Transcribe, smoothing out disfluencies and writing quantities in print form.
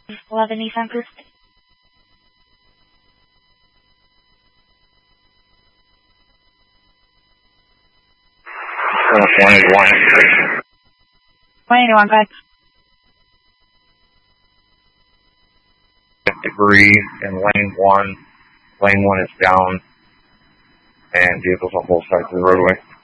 11 Nissan First. 181, guys. Debris in lane 1. Lane 1 is down, and vehicles on both sides of the roadway.